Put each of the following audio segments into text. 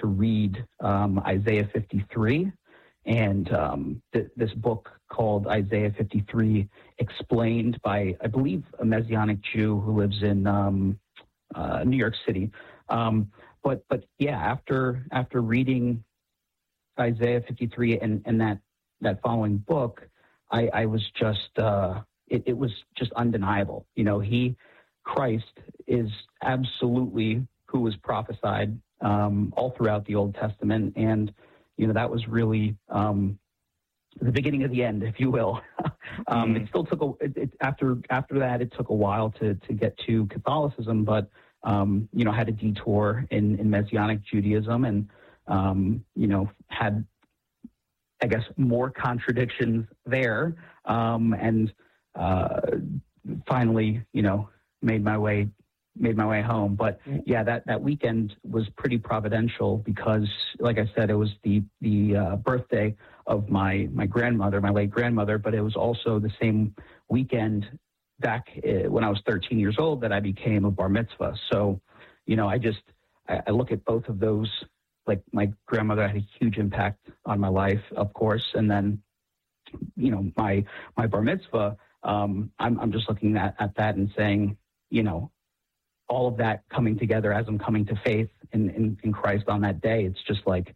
to read Isaiah 53, and this book called Isaiah 53 Explained by, I believe, a Messianic Jew who lives in New York City. But yeah, after reading Isaiah 53 and that following book, I was just it was just undeniable. Christ is absolutely who was prophesied all throughout the Old Testament, and that was really the beginning of the end, if you will. It still took after that. It took a while to get to Catholicism, but had a detour in Messianic Judaism, and had, I guess, more contradictions there, and finally, made my way home. But yeah, that weekend was pretty providential because, like I said, it was the birthday of my grandmother, my late grandmother, but it was also the same weekend back when I was 13 years old that I became a bar mitzvah. So, I look at both of those. Like, my grandmother had a huge impact on my life, of course, and then, my bar mitzvah. I'm just looking at that and saying, all of that coming together as I'm coming to faith in Christ on that day. It's just like,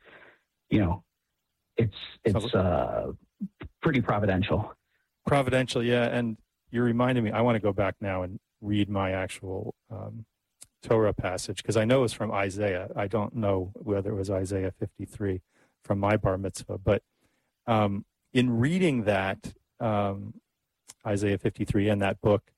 it's pretty providential. Providential, yeah. And you reminded me, I want to go back now and read my actual Torah passage, because I know it's from Isaiah. I don't know whether it was Isaiah 53 from my bar mitzvah, but in reading that Isaiah 53 and that book,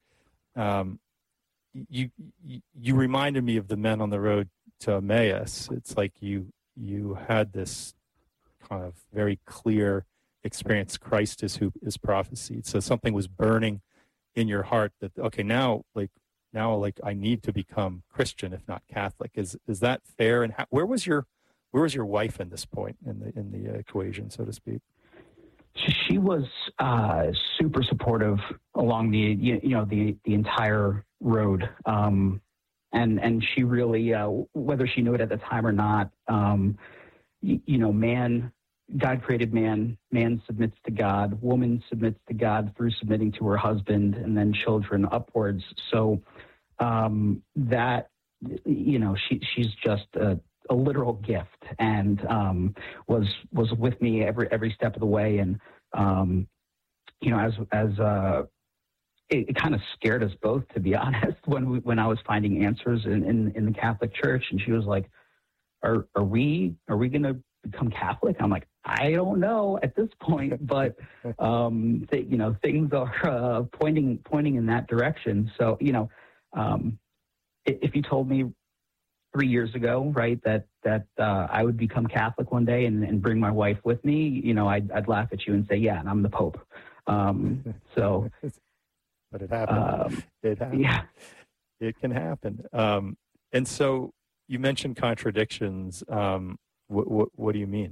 you reminded me of the men on the road to Emmaus. It's like you had this kind of very clear experience. Christ is who is prophesied. So something was burning in your heart that, okay, now I need to become Christian, if not Catholic. Is that fair? And where was your wife in this point in the equation, so to speak? She was super supportive along the entire road, and she really, whether she knew it at the time or not, God created man submits to God, woman submits to God through submitting to her husband, and then children upwards. So that, she's just a literal gift, and was with me every step of the way. And it kind of scared us both, to be honest, when I was finding answers in the Catholic Church, and she was like, "Are we going to become Catholic?" I'm like, I don't know at this point, but things are pointing in that direction. So if you told me 3 years ago, right, that I would become Catholic one day and bring my wife with me, I'd laugh at you and say, yeah, and I'm the Pope. So, but it happened. It happened. Yeah, it can happen. And so you mentioned contradictions. What do you mean?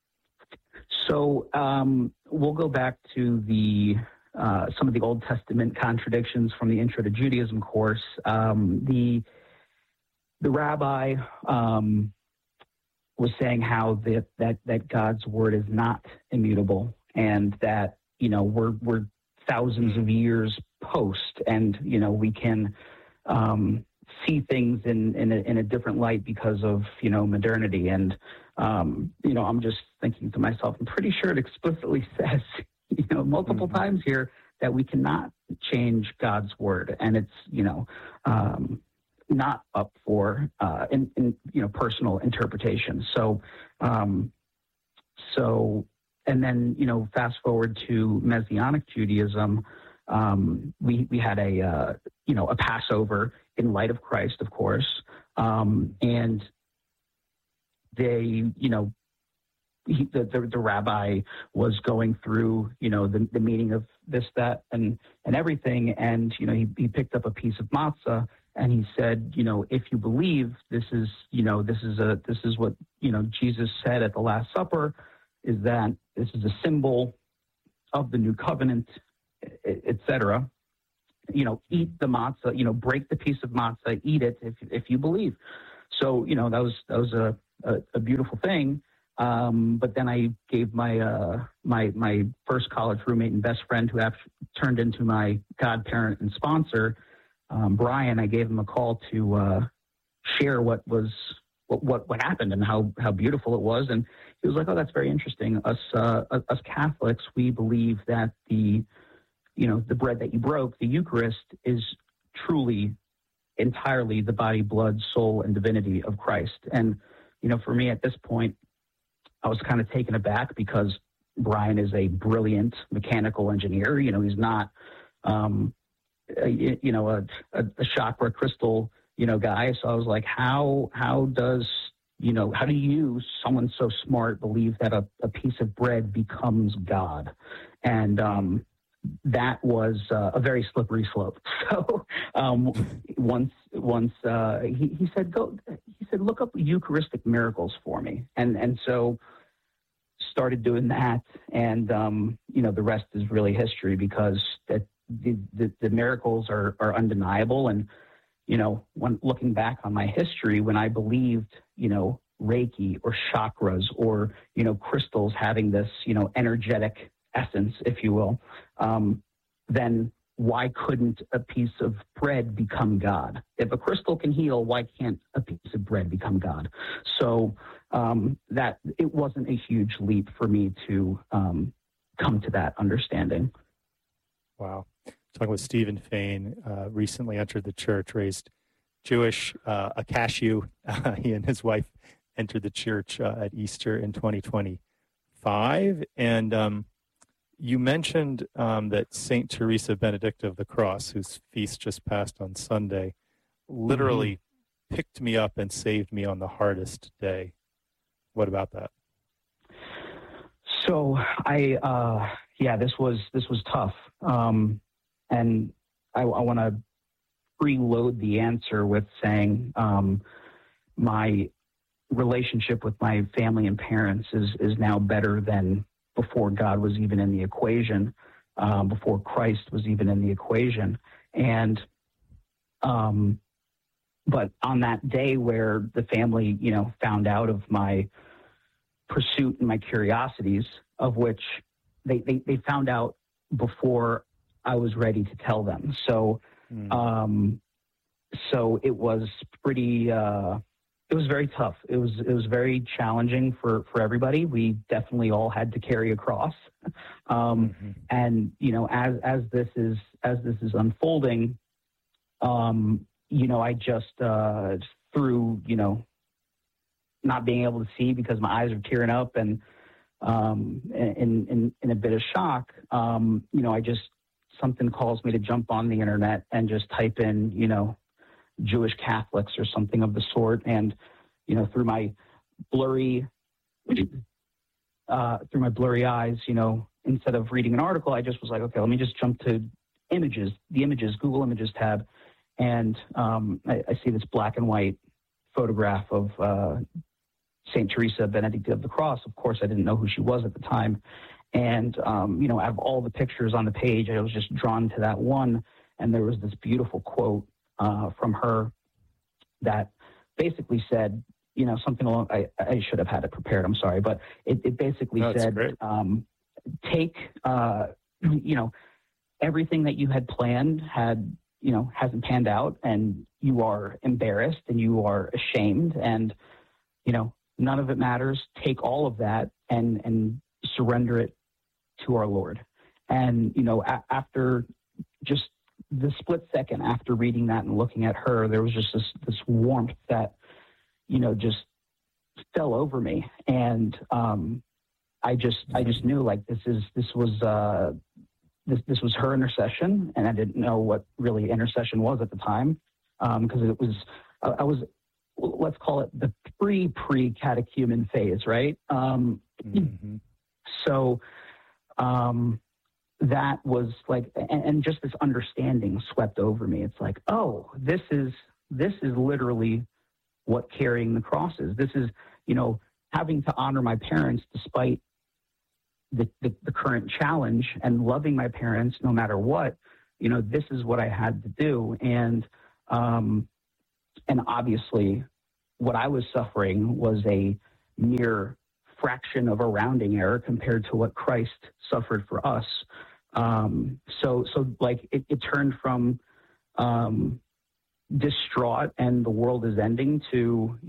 So we'll go back to some of the Old Testament contradictions from the Intro to Judaism course. The rabbi was saying how that God's word is not immutable, and that we're thousands of years post, and we can see things in a different light because of modernity. And I'm just thinking to myself, I'm pretty sure it explicitly says multiple times here that we cannot change God's word, and it's not up for personal interpretation. So and then fast forward to Messianic Judaism, we had a Passover in light of Christ, of course, and they the rabbi was going through the meaning of this, that, and everything, and he picked up a piece of matzah. And he said, if you believe this is what, Jesus said at the Last Supper, is that this is a symbol of the new covenant, etc. Eat the matzah, break the piece of matzah, eat it if you believe. So, that was a beautiful thing. But then I gave my my first college roommate and best friend, who turned into my godparent and sponsor, Brian. I gave him a call to share what happened and how beautiful it was, and he was like, "Oh, that's very interesting. Us Catholics, we believe that the bread that you broke, the Eucharist, is truly entirely the body, blood, soul, and divinity of Christ." And for me at this point, I was kind of taken aback, because Brian is a brilliant mechanical engineer. He's not, a chakra crystal, guy. So I was like, how do you, someone so smart, believe that a piece of bread becomes God? And that was a very slippery slope. So once he said, look up Eucharistic miracles for me. And so started doing that. And, the rest is really history, because the miracles are undeniable. And, when looking back on my history, when I believed, Reiki or chakras or, crystals having this, energetic essence, if you will, then why couldn't a piece of bread become God? If a crystal can heal, why can't a piece of bread become God? So that it wasn't a huge leap for me to come to that understanding. Wow. Talking with Stephen Fain, recently entered the church, raised Jewish, a cashew. He and his wife entered the church at Easter in 2025. And you mentioned that St. Teresa Benedicta of the Cross, whose feast just passed on Sunday, literally picked me up and saved me on the hardest day. What about that? So this was tough. And I want to preload the answer with saying my relationship with my family and parents is now better than before God was even in the equation, before Christ was even in the equation. And but on that day where the family, found out of my pursuit and my curiosities, of which they found out before I was ready to tell them. So, so it was pretty, it was very tough. It was very challenging for everybody. We definitely all had to carry a cross. And, as this is unfolding, I just, through, not being able to see because my eyes are tearing up and, in a bit of shock, something calls me to jump on the internet and just type in, Jewish Catholics or something of the sort. And, through my blurry eyes, instead of reading an article, I just was like, okay, let me just jump to Google Images tab. And I see this black and white photograph of St. Teresa Benedicta of the Cross. Of course, I didn't know who she was at the time. And, out of all the pictures on the page, I was just drawn to that one. And there was this beautiful quote from her that basically said, something along, I should have had it prepared, I'm sorry, but it basically said, take, everything that you had planned hasn't panned out, and you are embarrassed and you are ashamed, and, none of it matters. Take all of that and surrender it to our Lord. And, after just the split second after reading that and looking at her, there was just this warmth that, just fell over me. And I just knew, like, this was her intercession, and I didn't know what really intercession was at the time, because I was, let's call it the pre-catechumen phase, right? So that was like, and just this understanding swept over me. It's like, oh, this is literally what carrying the cross is. This is, having to honor my parents despite the current challenge, and loving my parents no matter what. This is what I had to do. And obviously, what I was suffering was a mere fraction of a rounding error compared to what Christ suffered for us. So like it turned from distraught and the world is ending to,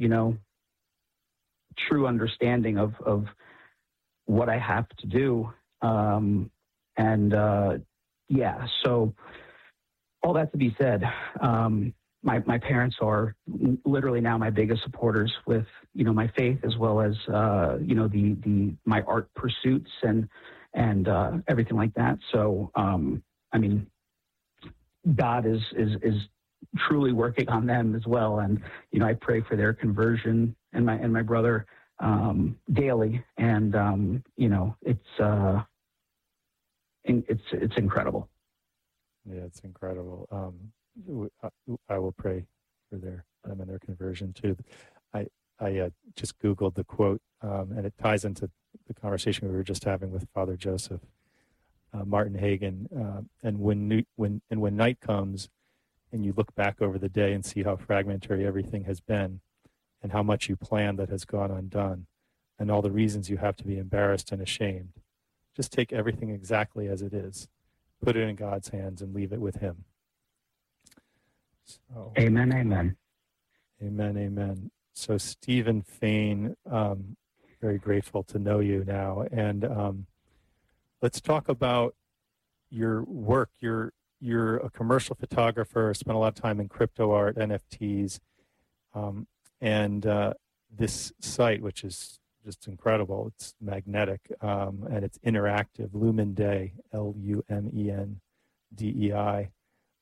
true understanding of what I have to do. So all that to be said, my parents are literally now my biggest supporters with, my faith as well as, my art pursuits and everything like that. So, God is truly working on them as well. And, I pray for their conversion and my brother, daily. And, it's incredible. Yeah, it's incredible. I will pray for them and their conversion too. I just Googled the quote, and it ties into the conversation we were just having with Father Joseph Martin Hagen. And when night comes, and you look back over the day and see how fragmentary everything has been, and how much you planned that has gone undone, and all the reasons you have to be embarrassed and ashamed, just take everything exactly as it is, put it in God's hands, and leave it with Him. So, amen, amen. Amen, amen. So Stephen Fain, very grateful to know you now. And let's talk about your work. You're a commercial photographer, spent a lot of time in crypto art, NFTs, and this site, which is just incredible. It's magnetic, and it's interactive, Lumendei, Lumendei.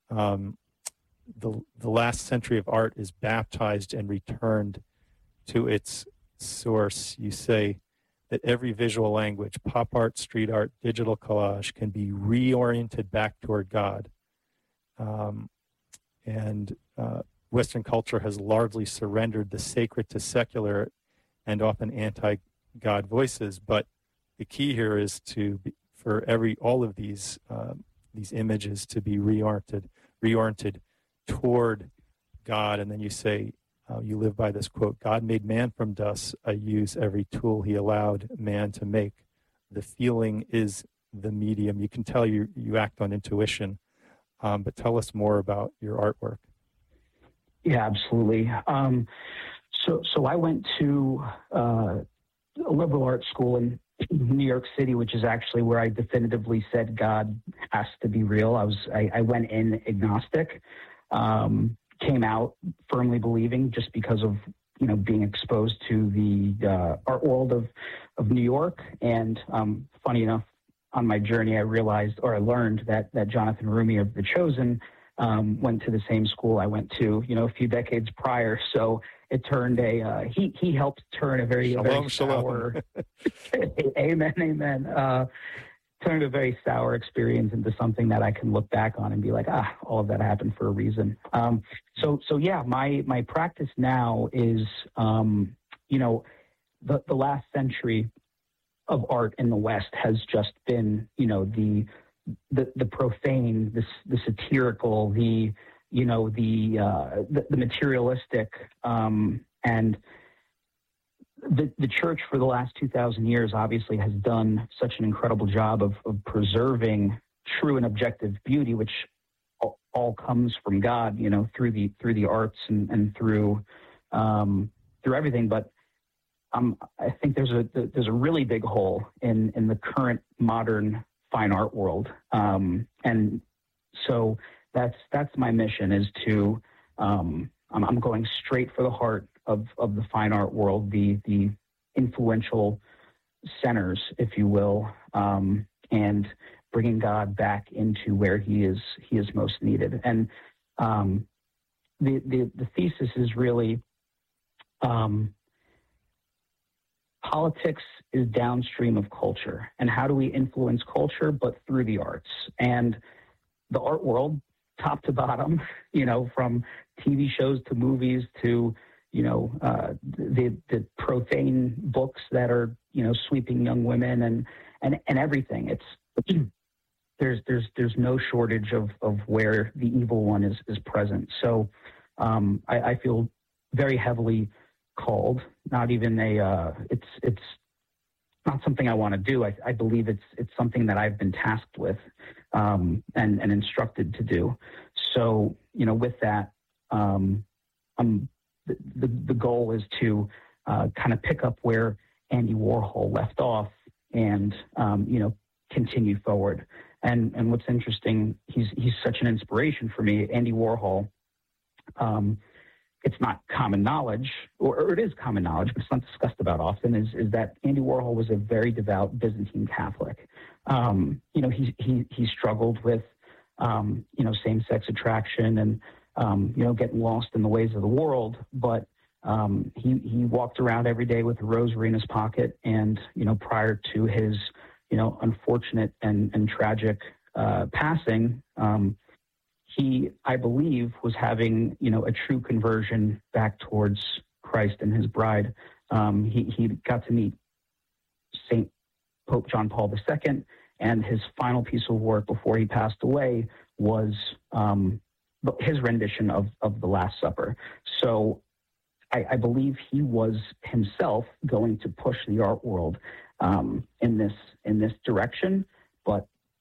The last century of art is baptized and returned to its source. You say that every visual language, pop art, street art, digital collage, can be reoriented back toward God. Western culture has largely surrendered the sacred to secular and often anti-God voices. But the key here is for all of these images to be reoriented toward God. And then you say, you live by this quote, God made man from dust. I use every tool He allowed man to make. The feeling is the medium. You can tell you act on intuition, but tell us more about your artwork. Yeah, absolutely. So I went to a liberal arts school in New York City, which is actually where I definitively said God has to be real. I went in agnostic, came out firmly believing, just because of being exposed to the art world of New York. And funny enough, on my journey, I learned that Jonathan Rumi of The Chosen went to the same school I went to, a few decades prior. So it turned he helped turn a very sour, amen. Turned a very sour experience into something that I can look back on and be like, all of that happened for a reason. So yeah, my practice now is, the last century of art in the West has just been, the profane, the satirical, the materialistic, and the church for the last 2,000 years obviously has done such an incredible job of preserving true and objective beauty, which all comes from God, through the arts and through everything. But I think there's a really big hole in the current modern fine art world, and so that's my mission, is to I'm going straight for the heart of the fine art world, the influential centers, if you will, and bringing God back into where he is most needed. And the thesis is really politics is downstream of culture, and how do we influence culture but through the arts? And the art world, top to bottom, from TV shows to movies to the profane books that are sweeping young women and everything. It's there's no shortage of where the evil one is present. So I feel very heavily called, not even it's not something I want to do. I believe it's something that I've been tasked with and instructed to do. So, with that, the goal is to kind of pick up where Andy Warhol left off and, continue forward. And what's interesting, he's such an inspiration for me. Andy Warhol, it's not common knowledge, or it is common knowledge, but it's not discussed about often, is that Andy Warhol was a very devout Byzantine Catholic. He struggled with, same-sex attraction and, getting lost in the ways of the world, but he walked around every day with a rosary in his pocket, and, prior to his, unfortunate and tragic passing, he, I believe, was having, a true conversion back towards Christ and his bride. He got to meet Saint Pope John Paul II, and his final piece of work before he passed away was his rendition of the Last Supper. So I believe he was himself going to push the art world in this direction, but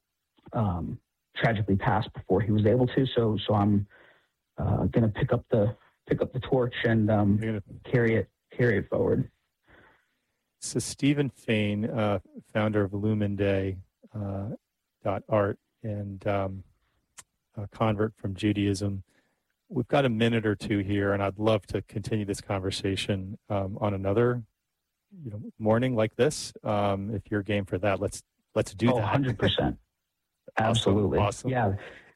tragically passed before he was able to. So I'm going to pick up the torch and carry it forward. So Stephen Fain, founder of Lumen Art and a convert from Judaism. We've got a minute or two here, and I'd love to continue this conversation on another morning like this. If you're game for that, let's do that. 100%. Absolutely. Awesome. Yeah.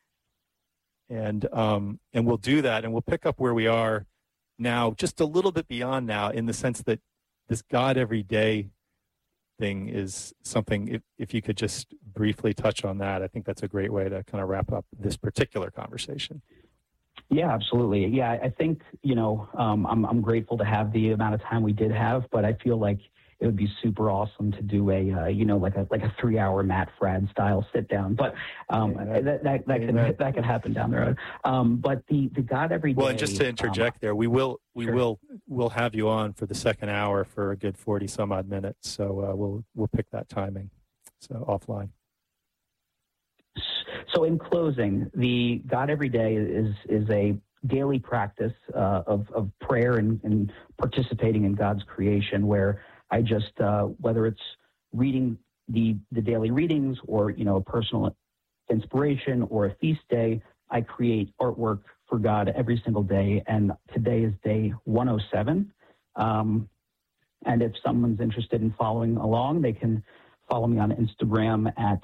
And we'll do that, and we'll pick up where we are now, just a little bit beyond now, in the sense that this God every day thing is something, if you could just briefly touch on that, I think that's a great way to kind of wrap up this particular conversation. Yeah, absolutely. Yeah, I think, I'm grateful to have the amount of time we did have, but I feel like it would be super awesome to do a, like a 3-hour Matt Fradd style sit down. But that could happen down the road. But the God every day. Well, and just to interject there, we'll have you on for the second hour for a good 40 some odd minutes. So we'll pick that timing. So offline. So in closing, the God every day is a daily practice of prayer and participating in God's creation, where I just, whether it's reading the daily readings or, a personal inspiration or a feast day, I create artwork for God every single day. And today is day 107. And if someone's interested in following along, they can follow me on Instagram at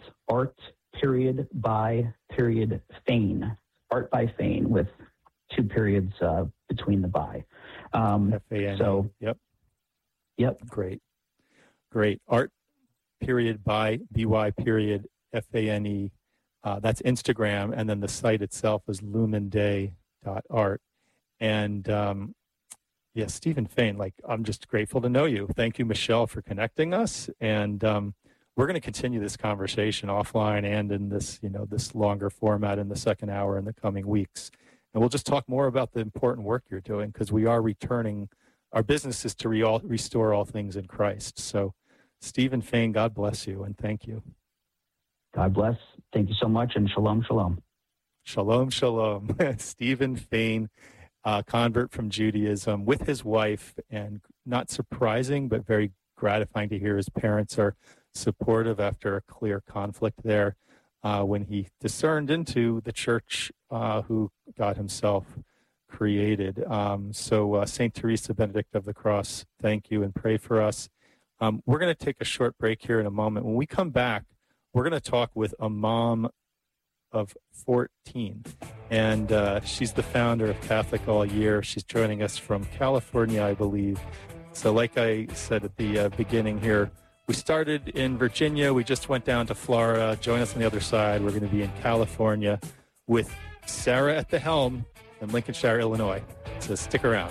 art.by.Fain, Art by Fain, with 2 periods between the by. F-A-N-E. So, Yep. Great. Art period by B-Y period F-A-N-E. That's Instagram. And then the site itself is lumenday.art. And Stephen Fain, I'm just grateful to know you. Thank you, Michelle, for connecting us. And we're going to continue this conversation offline and in this, this longer format in the second hour in the coming weeks. And we'll just talk more about the important work you're doing, because we are returning. Our business is to restore all things in Christ. So, Stephen Fain, God bless you, and thank you. God bless. Thank you so much, and shalom, shalom. Shalom, shalom. Stephen Fain, convert from Judaism, with his wife, and not surprising, but very gratifying to hear his parents are supportive after a clear conflict there when he discerned into the church who God himself created. So St. Teresa Benedict of the Cross, thank you and pray for us. We're going to take a short break here in a moment. When we come back, we're going to talk with a mom of 14, and she's the founder of Catholic All Year. She's joining us from California, I believe. So like I said at the beginning here, we started in Virginia. We just went down to Florida. Join us on the other side. We're going to be in California with Sarah at the helm in Lincolnshire, Illinois. So stick around.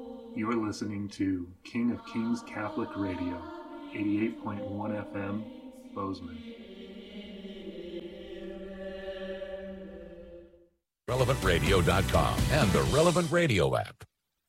You're listening to King of Kings Catholic Radio, 88.1 FM, Bozeman. RelevantRadio.com and the Relevant Radio app.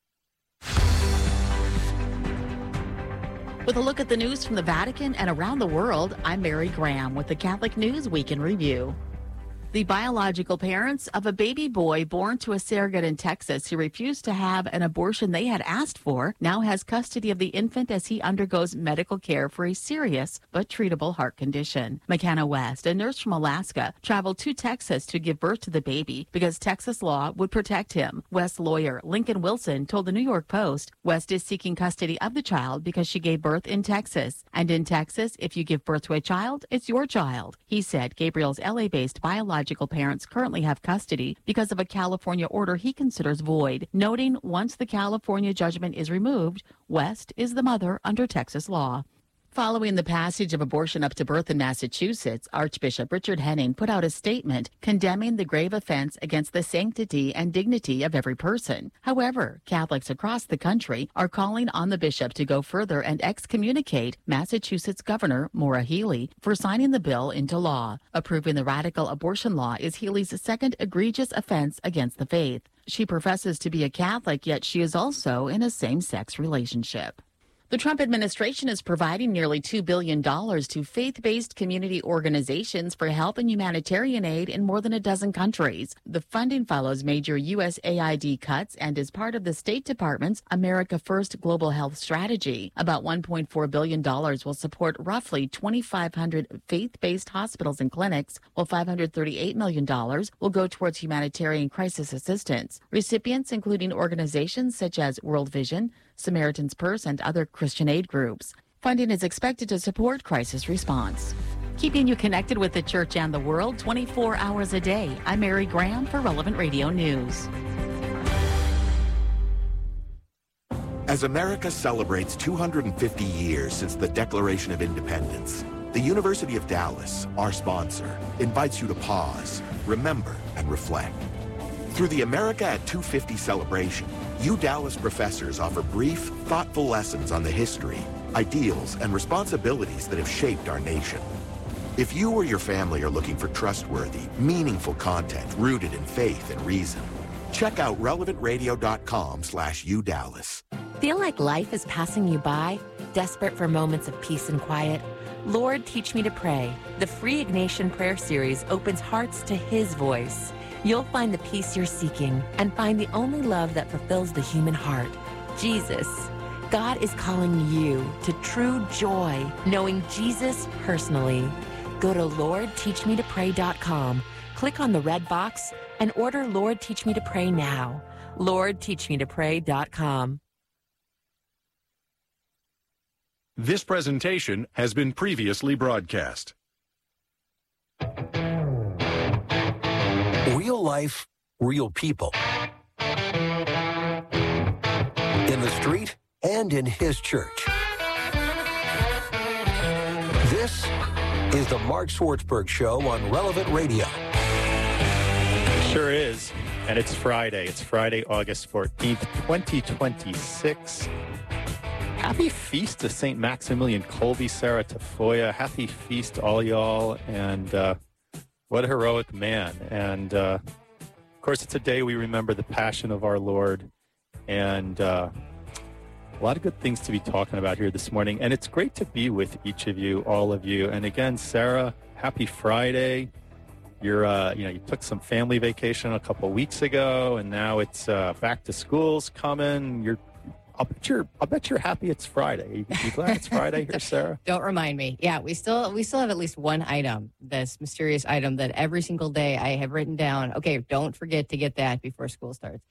With a look at the news from the Vatican and around the world, I'm Mary Graham with the Catholic News Week in Review. The biological parents of a baby boy born to a surrogate in Texas who refused to have an abortion they had asked for now has custody of the infant as he undergoes medical care for a serious but treatable heart condition. McKenna West, a nurse from Alaska, traveled to Texas to give birth to the baby because Texas law would protect him. West's lawyer, Lincoln Wilson, told the New York Post, West is seeking custody of the child because she gave birth in Texas. And in Texas, if you give birth to a child, it's your child. He said Gabriel's LA-based biological parents currently have custody because of a California order he considers void, noting once the California judgment is removed, West is the mother under Texas law. Following the passage of abortion up to birth in Massachusetts, Archbishop Richard Henning put out a statement condemning the grave offense against the sanctity and dignity of every person. However, Catholics across the country are calling on the bishop to go further and excommunicate Massachusetts Governor Maura Healey for signing the bill into law. Approving the radical abortion law is Healey's second egregious offense against the faith. She professes to be a Catholic, yet she is also in a same-sex relationship. The Trump administration is providing nearly $2 billion to faith-based community organizations for help and humanitarian aid in more than a dozen countries. The funding follows major USAID cuts and is part of the State Department's America First Global Health Strategy. About $1.4 billion will support roughly 2,500 faith-based hospitals and clinics, while $538 million will go towards humanitarian crisis assistance. Recipients including organizations such as World Vision, Samaritan's Purse, and other Christian aid groups. Funding is expected to support crisis response. Keeping you connected with the church and the world 24 hours a day. I'm Mary Graham for Relevant Radio News. As America celebrates 250 years since the Declaration of Independence, the University of Dallas, our sponsor, invites you to pause, remember, and reflect. Through the America at 250 celebration, Dallas professors offer brief, thoughtful lessons on the history, ideals, and responsibilities that have shaped our nation. If you or your family are looking for trustworthy, meaningful content rooted in faith and reason, check out relevantradio.com/UDallas. Feel like life is passing you by? Desperate for moments of peace and quiet? Lord, Teach Me to Pray. The free Ignatian Prayer Series opens hearts to His voice. You'll find the peace you're seeking and find the only love that fulfills the human heart, Jesus. God is calling you to true joy, knowing Jesus personally. Go to LordTeachMeToPray.com, click on the red box, and order Lord Teach Me to Pray now. LordTeachMeToPray.com. This presentation has been previously broadcast. Real life, real people. In the street and in His church. This is the Mark Swartzberg Show on Relevant Radio. Sure is. And it's Friday. It's Friday, August 14th, 2026. Happy feast to St. Maximilian Kolbe, Sarah Tafoya. Happy feast, all y'all. And what a heroic man. And, of course, it's a day we remember the Passion of our Lord. And a lot of good things to be talking about here this morning. And it's great to be with each of you, all of you. And again, Sarah, happy Friday. You're, you took some family vacation a couple weeks ago, and now it's back to school's coming. I'll bet you're happy it's Friday. You glad it's Friday here, Sarah? Don't remind me. Yeah, we still have at least one item, this mysterious item that every single day I have written down. Okay, don't forget to get that before school starts.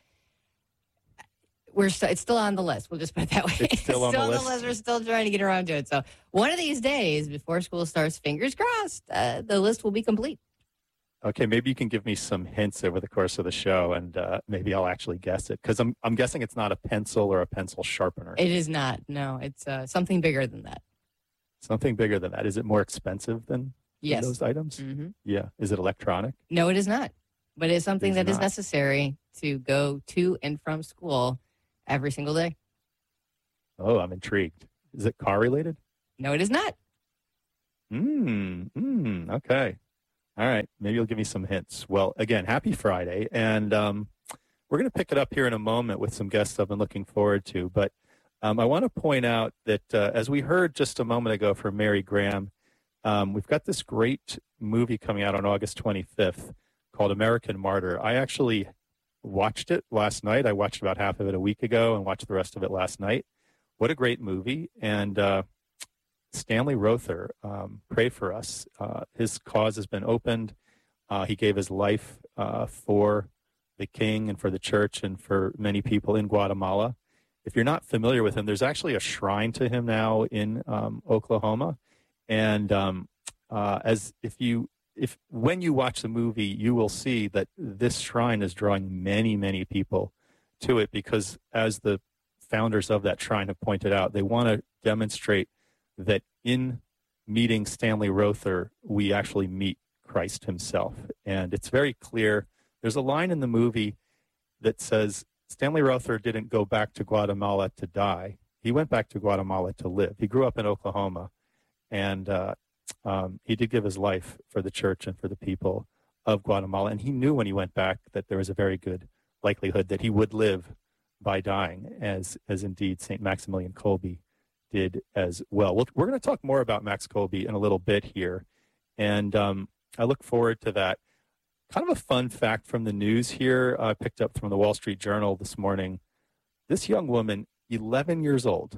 It's still on the list. We'll just put it that way. It's still on the list. We're still trying to get around to it. So one of these days before school starts, fingers crossed, the list will be complete. Okay, maybe you can give me some hints over the course of the show, and maybe I'll actually guess it, because I'm guessing it's not a pencil or a pencil sharpener. It is not. No, it's something bigger than that. Something bigger than that. Is it more expensive than those items? Mm-hmm. Yeah. Is it electronic? No, it is not. But it's something that is necessary to go to and from school every single day. Oh, I'm intrigued. Is it car related? No, it is not. Okay. All right. Maybe you'll give me some hints. Well, again, happy Friday. And we're going to pick it up here in a moment with some guests I've been looking forward to. But I want to point out that as we heard just a moment ago from Mary Graham, we've got this great movie coming out on August 25th called American Martyr. I actually watched it last night. I watched about half of it a week ago and watched the rest of it last night. What a great movie. And Stanley Rother, pray for us. His cause has been opened. He gave his life for the king and for the church and for many people in Guatemala. If you're not familiar with him, there's actually a shrine to him now in Oklahoma. And when you watch the movie, you will see that this shrine is drawing many, many people to it because, as the founders of that shrine have pointed out, they want to demonstrate that in meeting Stanley Rother, we actually meet Christ himself. And it's very clear. There's a line in the movie that says Stanley Rother didn't go back to Guatemala to die. He went back to Guatemala to live. He grew up in Oklahoma, and he did give his life for the church and for the people of Guatemala. And he knew when he went back that there was a very good likelihood that he would live by dying, as indeed St. Maximilian Kolbe did as well. We're going to talk more about Max Kolbe in a little bit here, and I look forward to that. Kind of a fun fact from the news here, I picked up from the Wall Street Journal this morning. This young woman, 11 years old,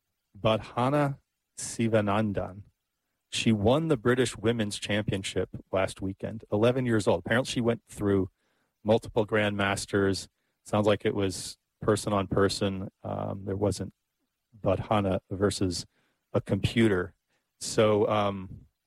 Badhana Sivanandan, she won the British Women's Championship last weekend, 11 years old. Apparently she went through multiple Grandmasters. Sounds like it was person on person. There wasn't Badhana versus a computer. So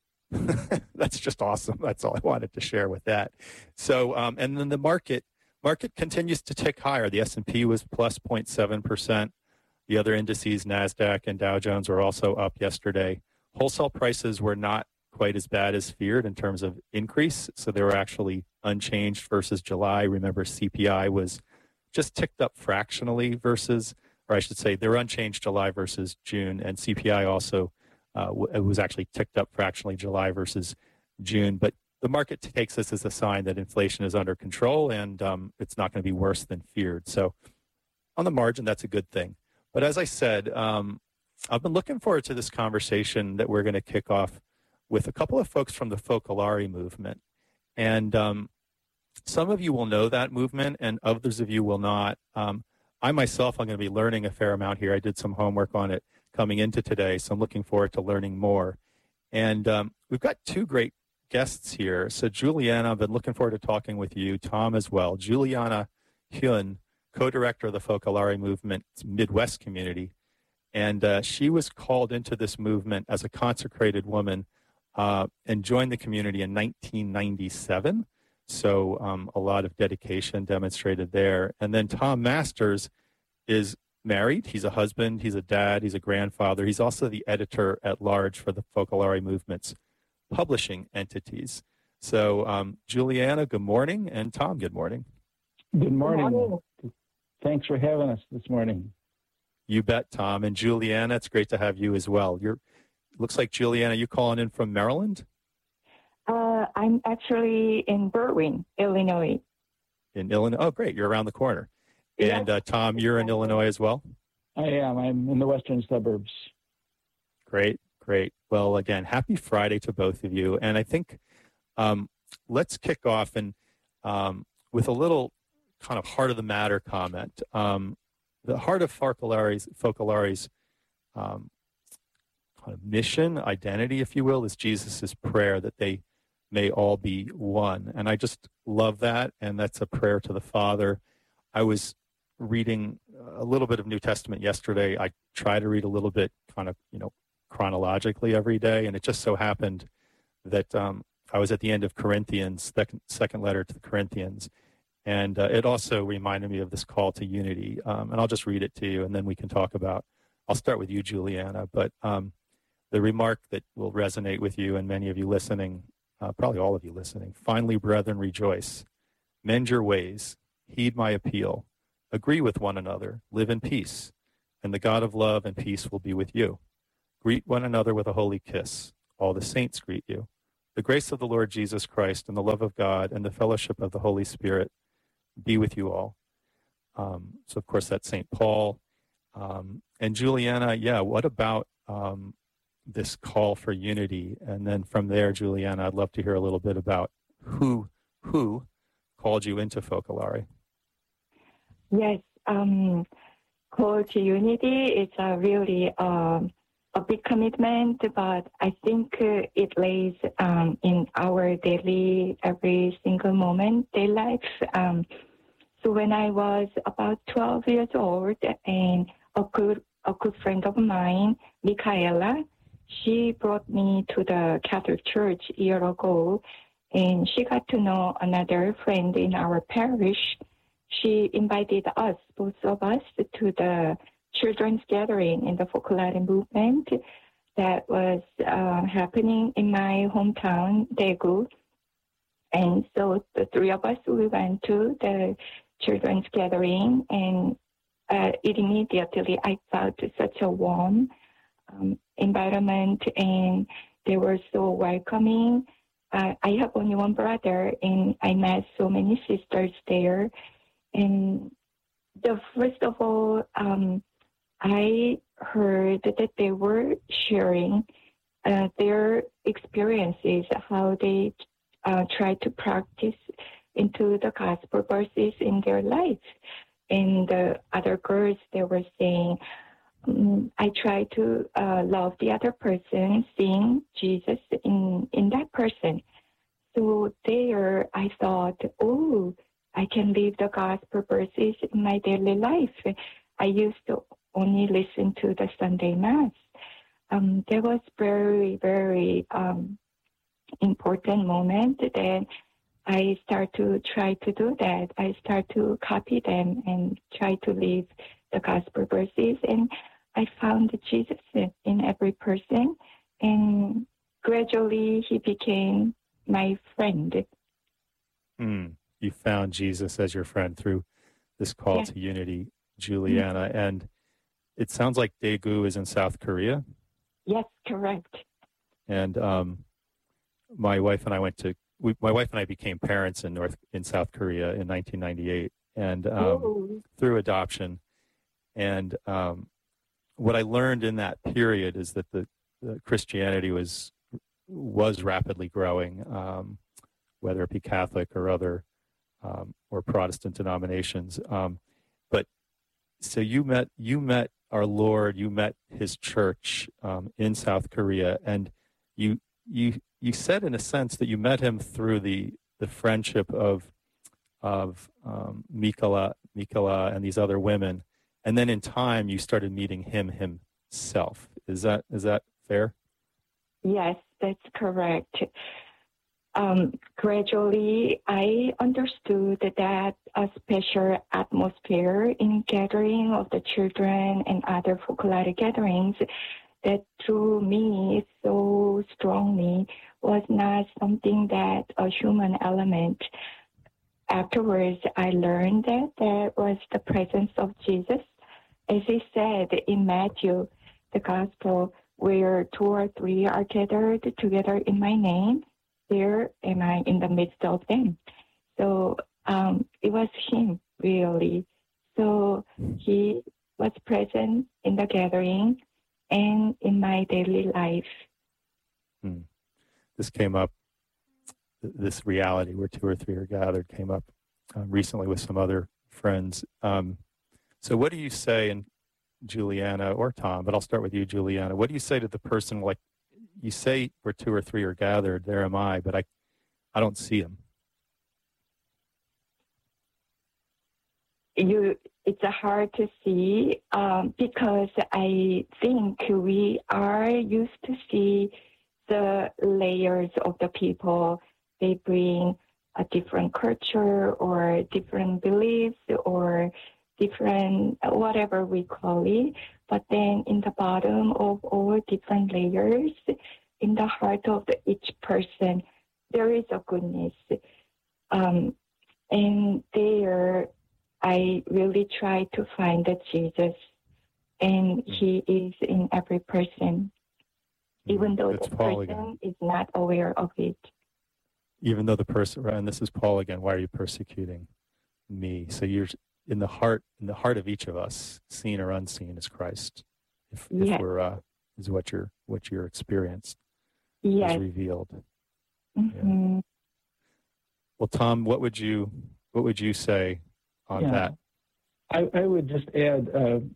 that's just awesome. That's all I wanted to share with that. So, and then the market continues to tick higher. The S&P was plus 0.7%. The other indices, NASDAQ and Dow Jones, were also up yesterday. Wholesale prices were not quite as bad as feared in terms of increase. So they were actually unchanged versus July. Remember, CPI was just ticked up fractionally versus, or I should say, they were unchanged July versus June. And CPI also it was actually ticked up fractionally July versus June. But the market takes this as a sign that inflation is under control and it's not going to be worse than feared. So on the margin, that's a good thing. But as I said, I've been looking forward to this conversation that we're going to kick off with a couple of folks from the Focolare movement. And some of you will know that movement and others of you will not. I myself, I'm going to be learning a fair amount here. I did some homework on it coming into today, so I'm looking forward to learning more. And we've got two great guests here. So Juliana, I've been looking forward to talking with you, Tom as well. Juliana Hyun, co-director of the Focolare Movement's Midwest community. And she was called into this movement as a consecrated woman and joined the community in 1997. So a lot of dedication demonstrated there. And then Tom Masters is married. He's a husband, he's a dad, he's a grandfather. He's also the editor at large for the Focolare Movement's publishing entities. So Juliana, good morning. And Tom, good morning. Good morning. Thanks for having us this morning. You bet, Tom. And Juliana, it's great to have you as well. Looks like, Juliana, you calling in from Maryland? I'm actually in Berwyn, Illinois. In Illinois? Oh, great. You're around the corner. Yes. And Tom, you're in Illinois as well? I am. I'm in the western suburbs. Great, great. Well, again, happy Friday to both of you. And I think let's kick off and with a little kind of heart of the matter comment. The heart of Focolare's kind of mission, identity, if you will, is Jesus's prayer that they may all be one. And I just love that. And that's a prayer to the Father. I was reading a little bit of New Testament yesterday. I try to read a little bit kind of, chronologically every day. And it just so happened that I was at the end of Corinthians, second letter to the Corinthians. And it also reminded me of this call to unity. And I'll just read it to you, and then we can talk about, I'll start with you, Juliana. But the remark that will resonate with you and many of you listening, probably all of you listening, finally, brethren, rejoice. Mend your ways. Heed my appeal. Agree with one another. Live in peace. And the God of love and peace will be with you. Greet one another with a holy kiss. all the saints greet you. The grace of the Lord Jesus Christ and the love of God and the fellowship of the Holy Spirit be with you all. So, of course, that's St. Paul. And Juliana, what about this call for unity? And then from there, Juliana, I'd love to hear a little bit about who called you into Focolare. Yes, call to unity is really a big commitment, but I think it lays in our daily, every single moment, daily life. So when I was about 12 years old, and a good friend of mine, Michaela, she brought me to the Catholic Church a year ago, and she got to know another friend in our parish. She invited us, both of us, to the children's gathering in the Focolare movement that was happening in my hometown, Daegu. And so the three of us, we went to the children's gathering, and immediately I felt such a warm environment, and they were so welcoming. I have only one brother, and I met so many sisters there. And first of all, I heard that they were sharing their experiences, how they try to practice into the gospel verses in their life. And the other girls, they were saying, I try to love the other person, seeing Jesus in that person. So there I thought, I can live the gospel verses in my daily life. I used to only listen to the Sunday Mass. That was very, very important moment. Then I start to try to do that. I start to copy them and try to live the gospel verses. And I found Jesus in every person. And gradually he became my friend. You found Jesus as your friend through this call to unity, Juliana. And it sounds like Daegu is in South Korea. Yes, correct. And my wife and I became parents in South Korea in 1998, and through adoption. And what I learned in that period is that the Christianity was rapidly growing, whether it be Catholic or other or Protestant denominations. But so you met our Lord, you met His church in South Korea, and you said in a sense that you met Him through the friendship of Mikala and these other women, and then in time you started meeting Him Himself. Is that fair? Yes, that's correct. Gradually, I understood that a special atmosphere in gathering of the children and other Focolare gatherings that drew me so strongly was not something that a human element. Afterwards, I learned that there was the presence of Jesus. As he said in Matthew, the gospel, where 2 or 3 are gathered together in my name, there am I in the midst of them. So it was him, really. So he was present in the gathering and in my daily life. This came up, this reality where 2 or 3 are gathered came up recently with some other friends. So what do you say, and Juliana or Tom, but I'll start with you, Juliana. What do you say to the person, like you say where 2 or 3 are gathered, there am I, but I don't see him? It's hard to see because I think we are used to see the layers of the people. They bring a different culture or different beliefs or different, whatever we call it. But then in the bottom of all different layers, in the heart of each person, there is a goodness. And there, I really try to find that Jesus, and He is in every person. even though It's the Paul person again. is not aware of it. Even though the person, and this is Paul again, why are you persecuting me? So you're in the heart of each of us, seen or unseen, is Christ. If we're is what you're experienced is revealed. Mm-hmm. Yeah. Well, Tom, what would you say on that? I would just add,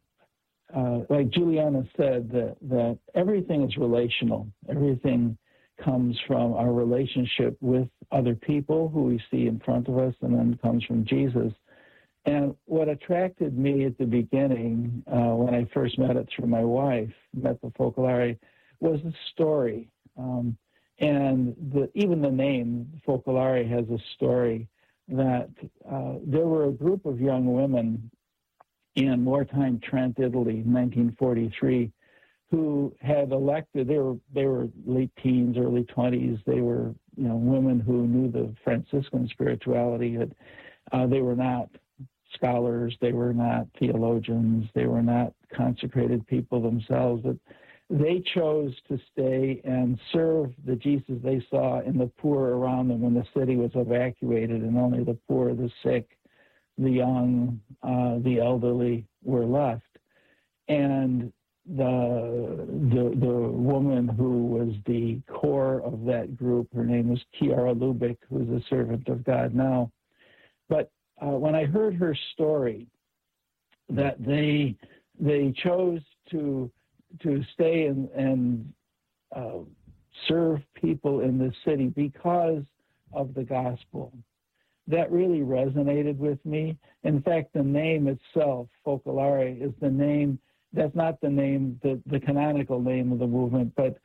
like Juliana said, that everything is relational. Everything comes from our relationship with other people who we see in front of us, and then comes from Jesus. And what attracted me at the beginning, when I first met it through my wife, met the Focolare, was the story. And even the name, Focolare, has a story that there were a group of young women in wartime Trent, Italy, in 1943, who had elected, they were late teens, early 20s. They were, women who knew the Franciscan spirituality. They were not scholars, they were not theologians, they were not consecrated people themselves, but they chose to stay and serve the Jesus they saw in the poor around them when the city was evacuated and only the poor, the sick, the young, the elderly were left. And the woman who was the core of that group, her name was Kiara Lubick, who's a servant of God now. But when I heard her story, that they chose to stay and serve people in this city because of the gospel, that really resonated with me. In fact, the name itself, Focolare, is the name. That's not the name, the canonical name of the movement, but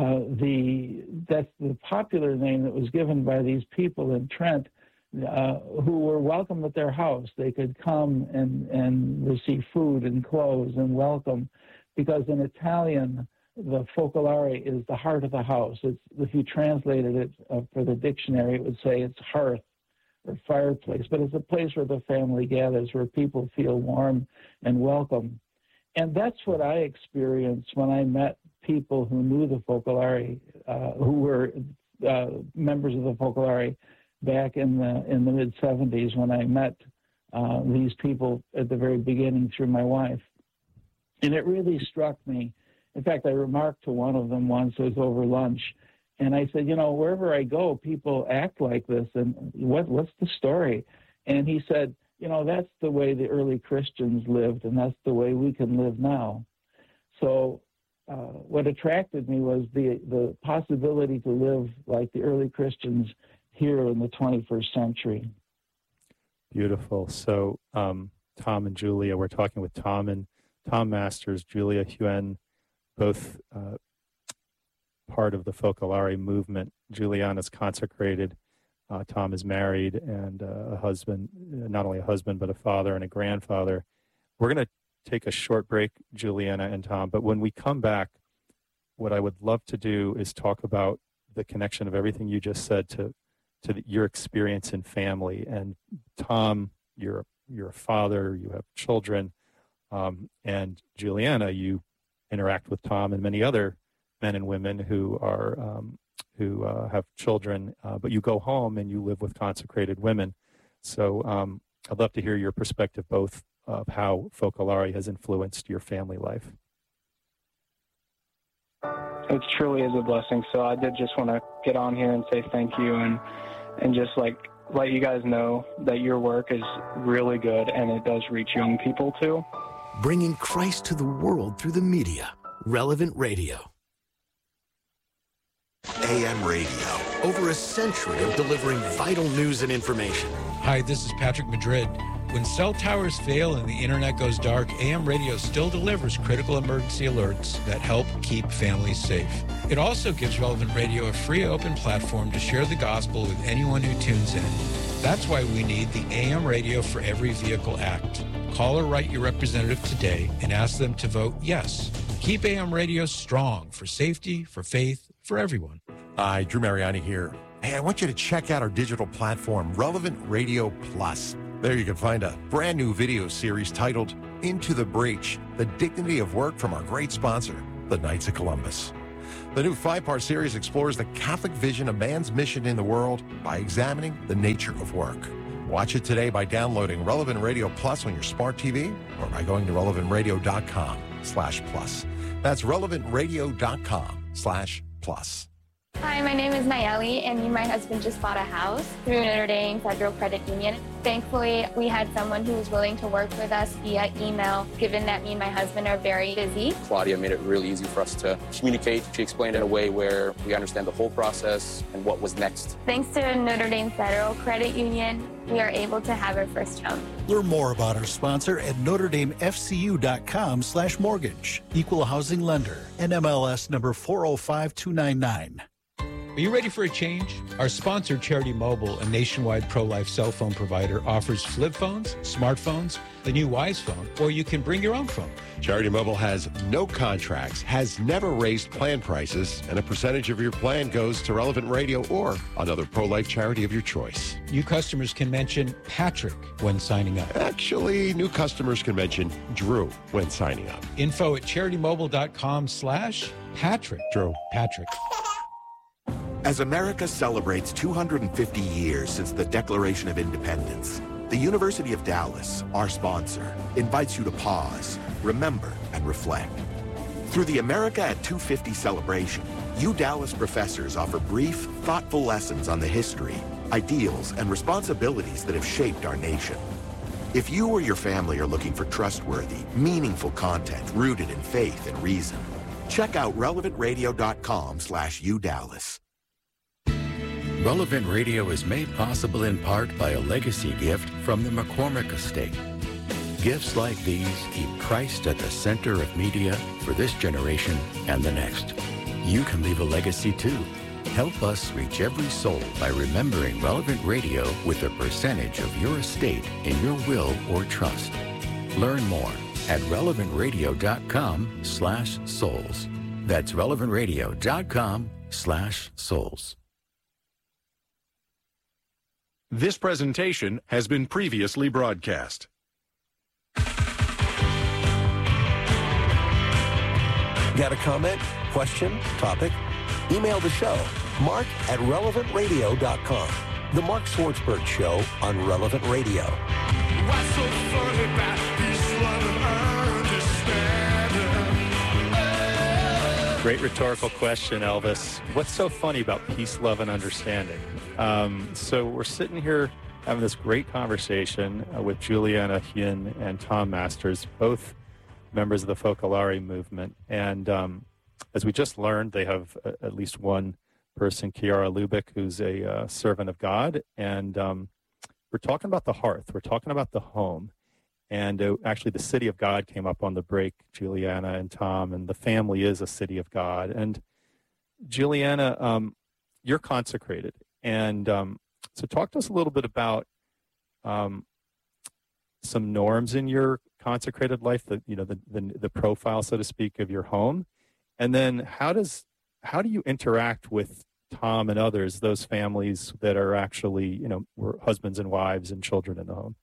that's the popular name that was given by these people in Trent, who were welcome at their house. They could come and receive food and clothes and welcome, because in Italian, the Focolare is the heart of the house. If you translated it for the dictionary, it would say it's hearth or fireplace, but it's a place where the family gathers, where people feel warm and welcome. And that's what I experienced when I met people who knew the Focolare, who were members of the Focolare back in the mid-'70s, when I met these people at the very beginning through my wife. And it really struck me. In fact, I remarked to one of them once, it was over lunch, and I said, wherever I go, people act like this, and what's the story? And he said, that's the way the early Christians lived, and that's the way we can live now. So what attracted me was the possibility to live like the early Christians here in the 21st century. Beautiful. So Tom and Julia, we're talking with Tom Masters, Julia Huen, both part of the Focolare movement. Juliana's consecrated. Tom is married and a husband, not only a husband, but a father and a grandfather. We're going to take a short break, Juliana and Tom, but when we come back, what I would love to do is talk about the connection of everything you just said to your experience in family. And Tom, you're a father, you have children, and Juliana, you interact with Tom and many other men and women who are who have children, but you go home and you live with consecrated women. So I'd love to hear your perspective, both of how Focolare has influenced your family life. It truly is a blessing. So I did just want to get on here and say thank you and just let you guys know that your work is really good and it does reach young people too. Bringing Christ to the world through the media. Relevant Radio. AM radio. Over a century of delivering vital news and information. Hi, this is Patrick Madrid. When cell towers fail and the internet goes dark, AM radio still delivers critical emergency alerts that help keep families safe. It also gives Relevant Radio a free open platform to share the gospel with anyone who tunes in. That's why we need the AM Radio for Every Vehicle Act. Call or write your representative today and ask them to vote yes. Keep AM radio strong for safety, for faith, for everyone. Hi, Drew Mariani here. Hey, I want you to check out our digital platform, Relevant Radio Plus. There you can find a brand new video series titled Into the Breach, the Dignity of Work from our great sponsor, the Knights of Columbus. The new 5-part series explores the Catholic vision of man's mission in the world by examining the nature of work. Watch it today by downloading Relevant Radio Plus on your smart TV or by going to relevantradio.com/plus. That's relevantradio.com/plus. Hi, my name is Nayeli, and me and my husband just bought a house through Notre Dame Federal Credit Union. Thankfully, we had someone who was willing to work with us via email, given that me and my husband are very busy. Claudia made it really easy for us to communicate. She explained it in a way where we understand the whole process and what was next. Thanks to Notre Dame Federal Credit Union, we are able to have our first home. Learn more about our sponsor at NotreDameFCU.com/mortgage. Equal housing lender. NMLS number 405299. Are you ready for a change? Our sponsor, Charity Mobile, a nationwide pro-life cell phone provider, offers flip phones, smartphones, the new Wise phone, or you can bring your own phone. Charity Mobile has no contracts, has never raised plan prices, and a percentage of your plan goes to Relevant Radio or another pro-life charity of your choice. New customers can mention Patrick when signing up. Actually, new customers can mention Drew when signing up. Info at CharityMobile.com/Patrick. Drew. Patrick. As America celebrates 250 years since the Declaration of Independence, the University of Dallas, our sponsor, invites you to pause, remember, and reflect. Through the America at 250 celebration, you Dallas professors offer brief, thoughtful lessons on the history, ideals, and responsibilities that have shaped our nation. If you or your family are looking for trustworthy, meaningful content rooted in faith and reason, check out relevantradio.com/UDallas. Relevant Radio is made possible in part by a legacy gift from the McCormick Estate. Gifts like these keep Christ at the center of media for this generation and the next. You can leave a legacy too. Help us reach every soul by remembering Relevant Radio with a percentage of your estate in your will or trust. Learn more at relevantradio.com/souls. That's relevantradio.com/souls. This presentation has been previously broadcast. Got a comment, question, topic? Email the show, mark at relevantradio.com. The Mark Swartzberg Show on Relevant Radio. What's so funny about peace, love, and understanding? Great rhetorical question, Elvis. What's so funny about peace, love, and understanding? So we're sitting here having this great conversation with Juliana Hyun and Tom Masters, both members of the Focolare movement. And as we just learned, they have at least one person, Kiara Lubick, who's a servant of God. And we're talking about the hearth. We're talking about the home. And actually, the city of God came up on the break, Juliana and Tom, and the family is a city of God. And Juliana, you're consecrated. And so talk to us a little bit about some norms in your consecrated life, the profile, so to speak, of your home. And then how do you interact with Tom and others, those families that are actually, were husbands and wives and children in the home?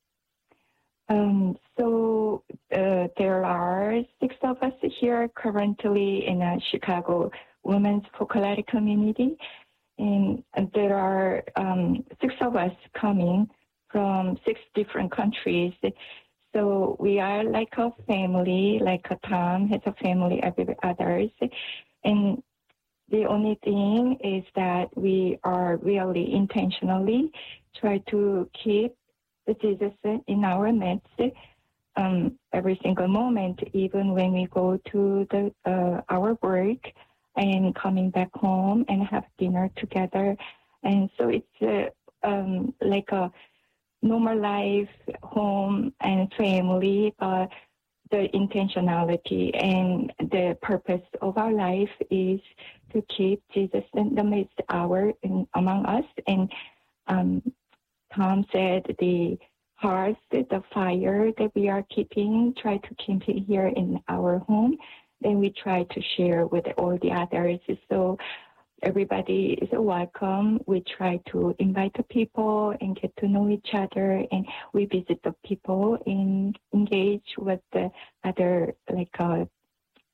So there are 6 of us here currently in a Chicago Women's Focolare community. And there are 6 of us coming from 6 different countries. So we are like a family, like Tom has a family, every others. And the only thing is that we are really intentionally try to keep the Jesus in our midst every single moment, even when we go to our work and coming back home and have dinner together. And so it's like a normal life, home and family, but the intentionality and the purpose of our life is to keep Jesus in the midst among us. And Tom said the hearth, the fire that we are keeping, try to keep it here in our home. Then we try to share with all the others. So everybody is welcome. We try to invite the people and get to know each other, and we visit the people and engage with the other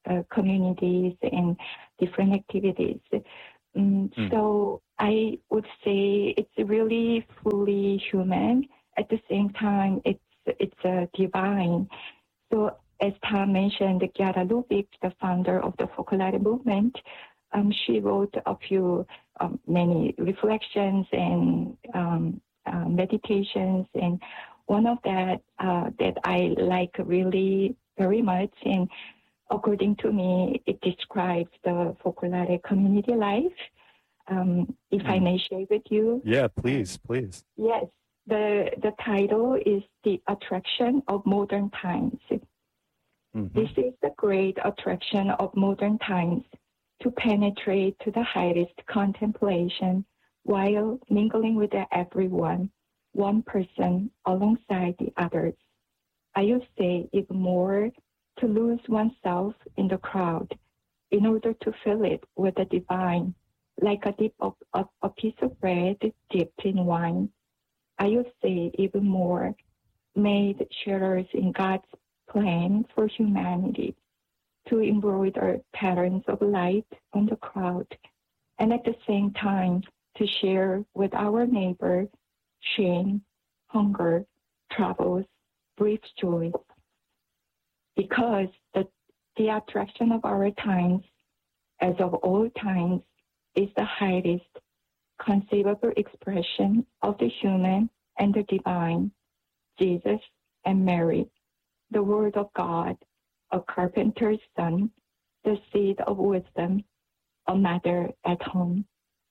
communities and different activities. So I would say it's really fully human. At the same time, it's divine. So as Tom mentioned, Chiara Lubich, the founder of the Focolare movement, she wrote many reflections and meditations, and one of that I like really very much, and according to me, it describes the Focolare community life. If I may share with you. Yeah, please. Yes, the title is The Attraction of Modern Times. This is the great attraction of modern times, to penetrate to the highest contemplation while mingling with everyone, one person alongside the others. I would say even more, to lose oneself in the crowd in order to fill it with the divine, like a piece of bread dipped in wine. I would say even more, made sharers in God's plan for humanity, to embroider patterns of light on the crowd, and at the same time to share with our neighbor shame, hunger, troubles, brief joys. Because the attraction of our times, as of all times, is the highest conceivable expression of the human and the divine, Jesus and Mary, the Word of God, a carpenter's son, the seed of wisdom, a mother at home.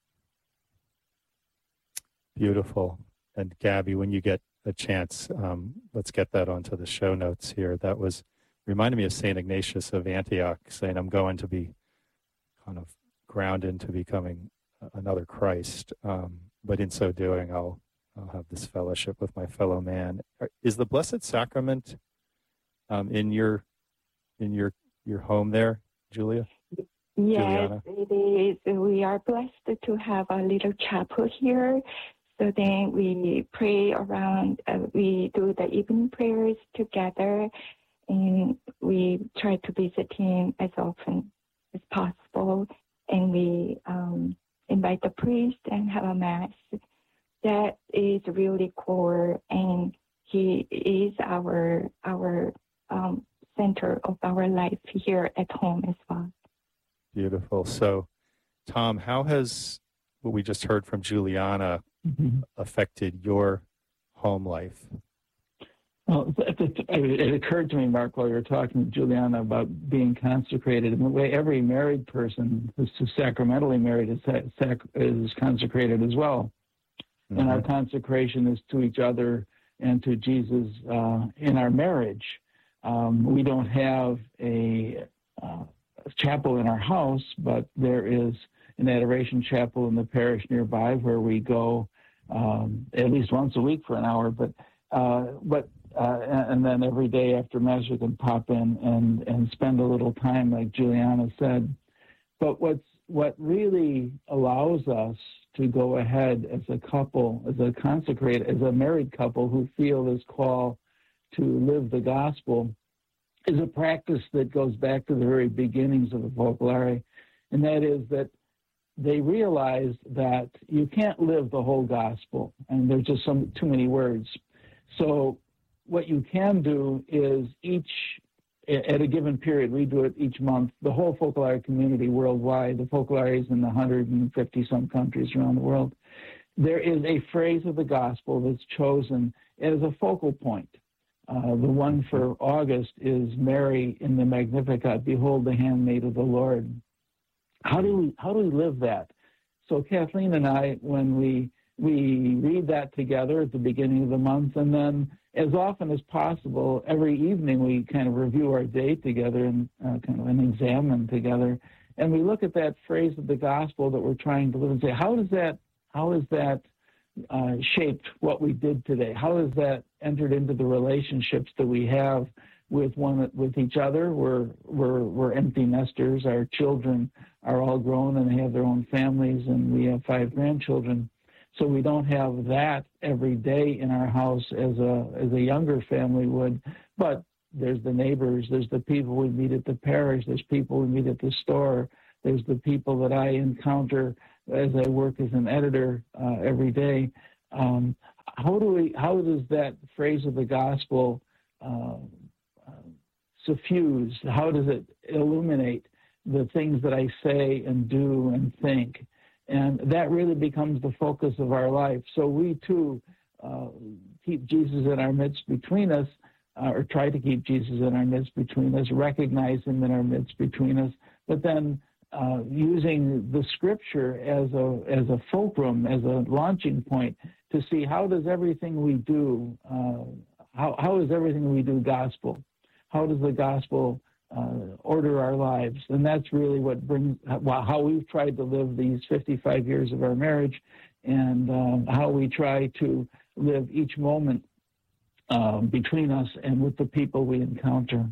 Beautiful. And Gabby, when you get a chance, let's get that onto the show notes here. That reminded me of St. Ignatius of Antioch saying, I'm going to be kind of ground into becoming another Christ. But in so doing, I'll have this fellowship with my fellow man. Is the Blessed Sacrament in your home there, Julia? Yes, Juliana? it is. We are blessed to have a little chapel here. So then we pray around, we do the evening prayers together, and we try to visit him as often as possible. And we invite the priest and have a mass. That is really core, and he is our center of our life here at home as well. Beautiful. So, Tom, how has what we just heard from Juliana affected your home life? Well, it occurred to me, Mark, while you were talking to Juliana about being consecrated, and the way every married person who's sacramentally married is consecrated as well. And our consecration is to each other and to Jesus in our marriage. We don't have a chapel in our house, but there is an adoration chapel in the parish nearby where we go at least once a week for an hour. And then every day after Mass we can pop in and spend a little time, like Juliana said. But what really allows us to go ahead as a couple, as a married couple who feel this call to live the gospel, is a practice that goes back to the very beginnings of the Focolare, and that is that they realize that you can't live the whole gospel, and there's just too many words. So what you can do is at a given period, we do it each month, the whole Focolare community worldwide, the Focolares in 150-some countries around the world, there is a phrase of the gospel that's chosen as a focal point. The one for August is Mary in the Magnificat, behold the handmaid of the Lord. How do we live that? So Kathleen and I, when we read that together at the beginning of the month, and then as often as possible, every evening we kind of review our day together and and examine together. And we look at that phrase of the gospel that we're trying to live and say, how is that shaped what we did today? How has that entered into the relationships that we have with each other? We're empty nesters. Our children are all grown and they have their own families, and we have 5 grandchildren. So we don't have that every day in our house as a younger family would. But there's the neighbors, there's the people we meet at the parish, there's people we meet at the store, there's the people that I encounter as I work as an editor every day. How does that phrase of the gospel suffuse? How does it illuminate the things that I say and do and think? And that really becomes the focus of our life. So we too keep Jesus in our midst between us, or try to keep Jesus in our midst between us, recognize him in our midst between us, but then using the scripture as a fulcrum, as a launching point to see how does everything we do, how is everything we do gospel? How does the gospel order our lives? And that's really what brings, how we've tried to live these 55 years of our marriage, and how we try to live each moment between us and with the people we encounter.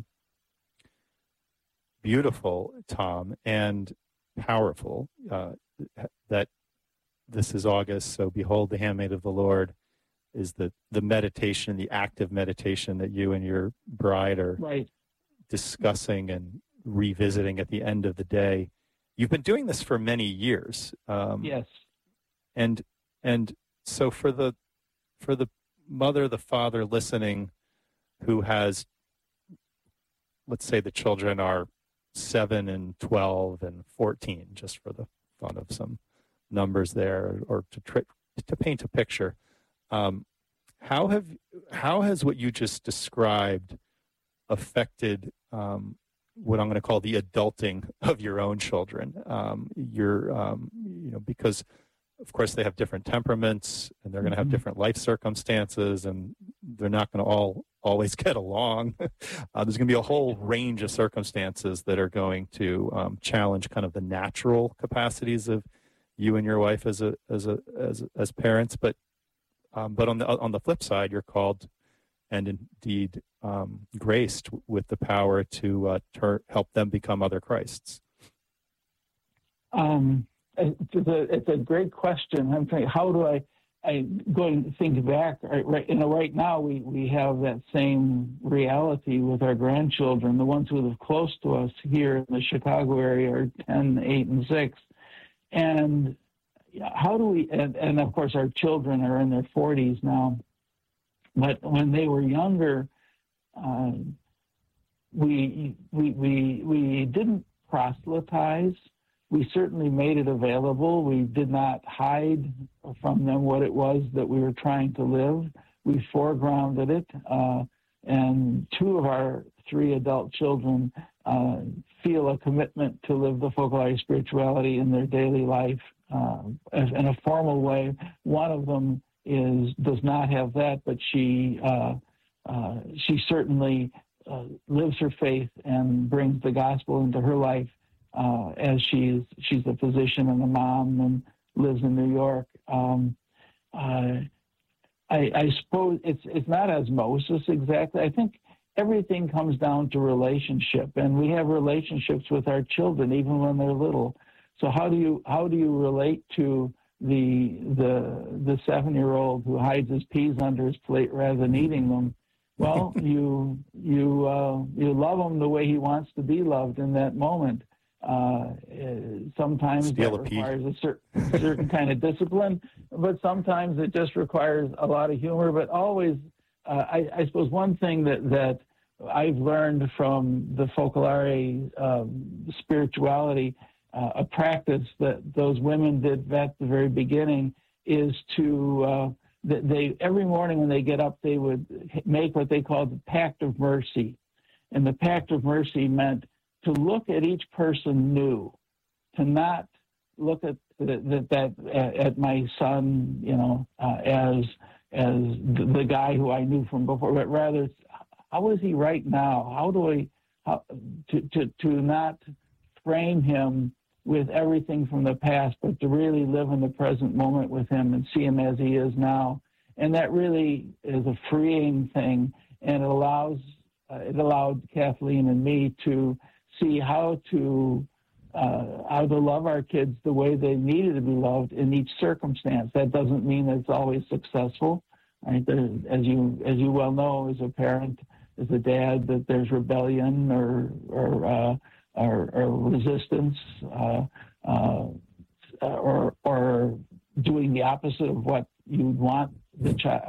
Beautiful, Tom, and powerful that this is August, so behold the handmaid of the Lord is the meditation, the active meditation that you and your bride are discussing and revisiting at the end of the day. You've been doing this for many years. Yes. And so for the mother, the father listening who has, let's say the children are 7 and 12 and 14, just for the fun of some numbers there, or to paint a picture. How has what you just described affected what I'm going to call the adulting of your own children? Because of course they have different temperaments and they're going to have different life circumstances, and they're not going to always get along. There's going to be a whole range of circumstances that are going to challenge kind of the natural capacities of you and your wife as parents. But on the flip side, you're called and indeed graced with the power to help them become other Christs. It's a great question. I'm thinking, how do I going to think back? Right now we have that same reality with our grandchildren. The ones who live close to us here in the Chicago area are 10, 8, and 6. And how do we? And of course, our children are in their 40s now. But when they were younger, we didn't proselytize. We certainly made it available. We did not hide from them what it was that we were trying to live. We foregrounded it. And 2 of our 3 adult children feel a commitment to live the Focolare spirituality in their daily life in a formal way. One of them does not have that, but she certainly lives her faith and brings the gospel into her life. As she's a physician and a mom and lives in New York. I suppose it's not osmosis exactly. I think everything comes down to relationship, and we have relationships with our children even when they're little. So how do you relate to the 7-year-old who hides his peas under his plate rather than eating them? Well, you love him the way he wants to be loved in that moment. Sometimes that requires a certain kind of discipline, but sometimes it just requires a lot of humor. But always, I suppose one thing that I've learned from the Focolare spirituality, a practice that those women did at the very beginning, is to they every morning when they get up, they would make what they called the Pact of Mercy, and the Pact of Mercy meant to look at each person new, to not look at at my son, as the guy who I knew from before, but rather, how is he right now? How do to not frame him with everything from the past, but to really live in the present moment with him and see him as he is now. And that really is a freeing thing, and it allowed Kathleen and me to see how to love our kids the way they needed to be loved in each circumstance. That doesn't mean that it's always successful. Right? As you well know, as a parent, as a dad that there's rebellion or resistance or doing the opposite of what you'd want